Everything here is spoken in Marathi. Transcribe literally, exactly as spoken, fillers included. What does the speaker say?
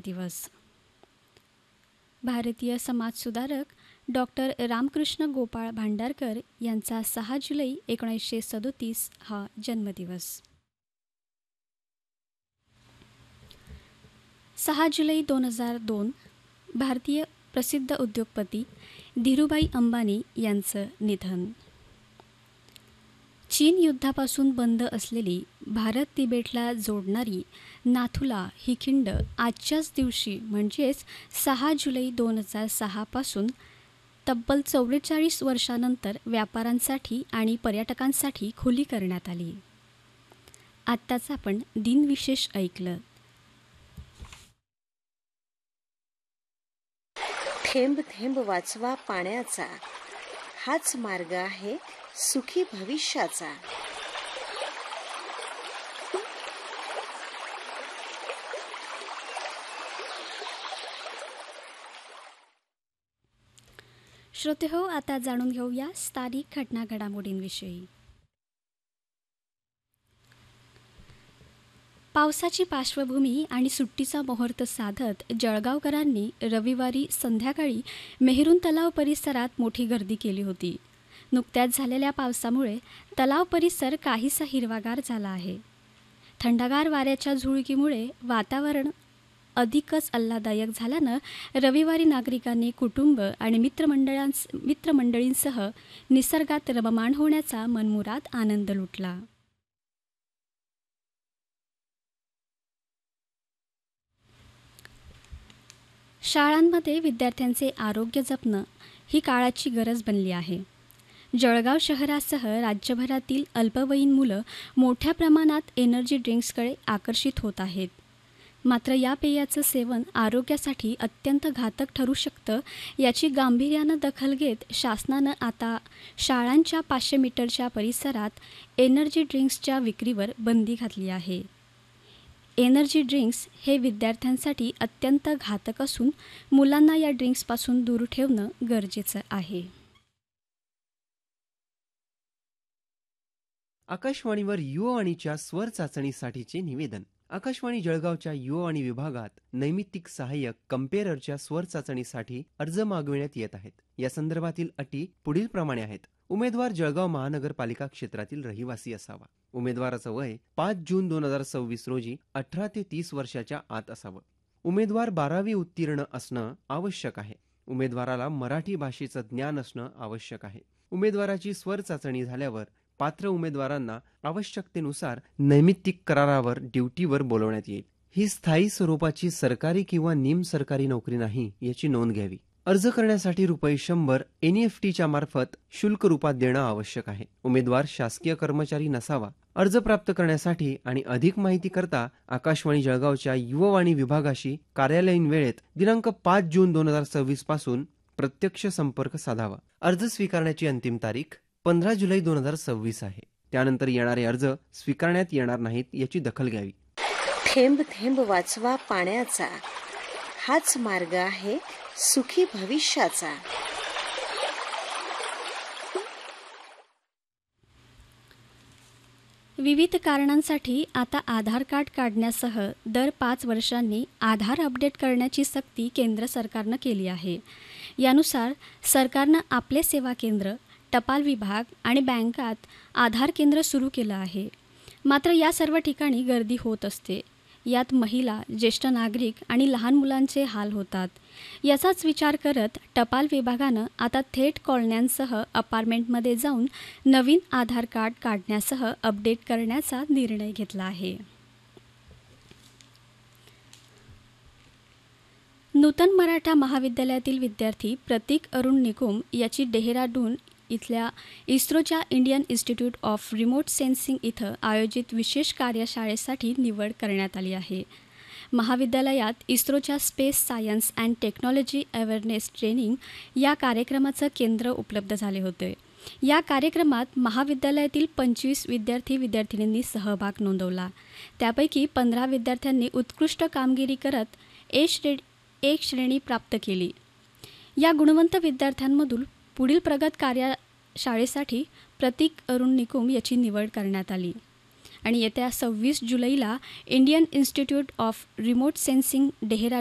जन्मदिवस. भारतीय समाजसुधारक डॉक्टर रामकृष्ण गोपाळ भांडारकर यांचा सहा जुलै एकोणीसशे सदोतीस हा जन्मदिवस. सहा जुलै दोन हजार दोन भारतीय प्रसिद्ध उद्योगपती धीरूभाई अंबानी यांचं निधन. चीन युद्धापासून बंद असलेली भारत तिबेटला जोडणारी नाथुला ही खिंड आजच्याच दिवशी म्हणजेच सहा जुलै दोन हजार सहापासून तब्बल चौवेचाळीस वर्षांनंतर व्यापाऱ्यांसाठी आणि पर्यटकांसाठी खुली करण्यात आली. आत्ताच आपण दिनविशेष ऐकलं. थेंब थेंब वाचवा पाण्याचा, हाच मार्ग आहे सुखी भविष्याचा. श्रोतेहो, आता जाणून घेऊया स्थानिक घटना घडामोडींविषयी. पावसाची पार्श्वभूमी आणि सुट्टीचा मुहूर्त साधत जळगावकरांनी रविवारी संध्याकाळी मेहरून तलाव परिसरात मोठी गर्दी केली होती. नुकत्याच झालेल्या पावसामुळे तलाव परिसर काहीसा हिरवागार झाला आहे. थंडगार वाऱ्याच्या झुळकीमुळे वातावरण अधिकच आल्हाददायक झाल्यानं रविवारी नागरिकांनी कुटुंब आणि मित्रमंडळांस मित्रमंडळींसह निसर्गात रममाण होण्याचा मनमुराद आनंद लुटला. शाळांमध्ये विद्यार्थ्यांचे आरोग्य जपणं ही काळाची गरज बनली आहे. जळगाव शहरासह राज्यभरातील अल्पवयीन मुलं मोठ्या प्रमाणात एनर्जी ड्रिंक्सकडे आकर्षित होत आहेत. मात्र या पेयाचं सेवन आरोग्यासाठी अत्यंत घातक ठरू शकतं, याची गांभीर्यानं दखल घेत शासनानं आता शाळांच्या पाचशे मीटरच्या परिसरात एनर्जी ड्रिंक्सच्या विक्रीवर बंदी घातली आहे. एनर्जी ड्रिंक्स हे विद्यार्थ्यांसाठी अत्यंत घातक असून मुलांना या ड्रिंक्सपासून दूर ठेवणं गरजेचं आहे. आकाशवाणीवर युवावाणीच्या स्वर चाचणीसाठीचे निवेदन. आकाशवाणी जळगावच्या युवावाणी विभागात नैमित्तिक सहाय्यक कम्पेअरच्या स्वर चाचणीसाठी अर्ज मागविण्यात येत आहेत. या संदर्भातील अटी पुढील प्रमाणे आहेत. उमेदवार जळगाव महानगरपालिका क्षेत्रातील रहिवासी असावा. उमेदवाराचं वय पाच जून दोन हजार सव्वीस रोजी अठरा ते तीस वर्षाच्या आत असावं. उमेदवार बारावी उत्तीर्ण असणं आवश्यक आहे. उमेदवाराला मराठी भाषेचं ज्ञान असणं आवश्यक आहे. उमेदवाराची स्वर चाचणी झाल्यावर पात्र उमेदवारांना आवश्यकतेनुसार नैमित्तिक करारावर ड्युटीवर बोलवण्यात येईल. ही स्थायी स्वरूपाची सरकारी किंवा निमसरकारी नोकरी नाही, याची नोंद घ्यावी. अर्ज करण्यासाठी रुपये शंभर एनईएफटीच्या मार्फत शुल्क रूपात देणं आवश्यक आहे. उमेदवार शासकीय कर्मचारी नसावा. अर्ज प्राप्त करण्यासाठी आणि अधिक माहिती करता आकाशवाणी जळगावच्या युववाणी विभागाशी कार्यालयीन वेळेत दिनांक पाच जून दोन हजार सव्वीस पासून प्रत्यक्ष संपर्क साधावा. अर्ज स्वीकारण्याची अंतिम तारीख पंधरा जुलै दोन हजार सव्वीस आहे. त्यानंतर येणारे अर्ज स्वीकारण्यात येणार नाहीत, याची दखल घ्यावी. थेंब थेंब वाचवा पाण्याचा, हाच मार्ग आहे सुखी भविष्याचा. विविध कारणांसाठी आता आधार कार्ड काढण्यासह दर पाच वर्षांनी आधार अपडेट करण्याची सक्ती केंद्र सरकारनं केली आहे. यानुसार सरकारनं आपले सेवा केंद्र, टपाल विभाग आणि बँकात आधार केंद्र सुरू केलं आहे. मात्र या सर्व ठिकाणी गर्दी होत असते. यात महिला, ज्येष्ठ नागरिक आणि लहान मुलांचे हाल होतात. याचाच विचार करत टपाल विभागानं आता थेट कॉलन्यांसह अपार्टमेंटमध्ये जाऊन नवीन आधार कार्ड काढण्यासह अपडेट करण्याचा निर्णय घेतला आहे. नूतन मराठा महाविद्यालयातील विद्यार्थी प्रतीक अरुण निकुम याची डेहराडून इथल्या इस्रोच्या Indian institute of remote sensing इथं आयोजित विशेष कार्यशाळेसाठी निवड करण्यात आली आहे. महाविद्यालयात इस्रोच्या space science and technology awareness training या कार्यक्रमाचं केंद्र उपलब्ध झाले होते. या कार्यक्रमात महाविद्यालयातील पंचवीस विद्यार्थी विद्यार्थिनींनी सहभाग नोंदवला. त्यापैकी पंधरा विद्यार्थ्यांनी उत्कृष्ट कामगिरी करत ए श्रेणी एक श्रेणी प्राप्त केली. या गुणवंत विद्यार्थ्यांमधून पुढील प्रगत कार्यशाळेसाठी प्रतीक अरुण निकुम याची निवड करण्यात आली आणि येत्या सव्वीस जुलैला Indian institute of remote sensing Dehra